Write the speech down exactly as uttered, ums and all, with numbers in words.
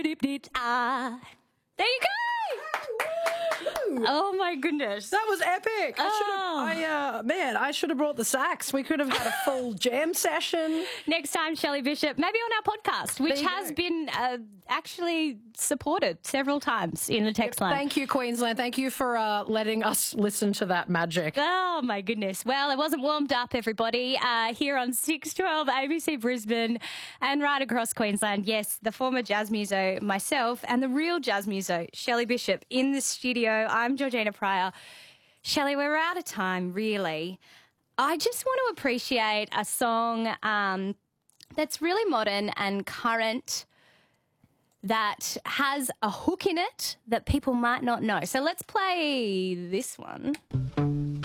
Ah. There you go. Oh my goodness, that was epic. I should have, Oh. I, uh, man, I should have brought the sax. We could have had a full jam session. Next time, Shelley Bishop, maybe on our podcast, which There you has go. been uh, actually supported several times in the text line. Thank you, Queensland. Thank you for uh, letting us listen to that magic. Oh, my goodness. Well, it wasn't warmed up, everybody, uh, here on six twelve A B C Brisbane and right across Queensland. Yes, the former jazz muso, myself, and the real jazz muso, Shelley Bishop, in the studio. I'm Georgina Pryor. Shelley, we're out of time, really. I just want to appreciate a song um, that's really modern and current, that has a hook in it that people might not know. So let's play this one.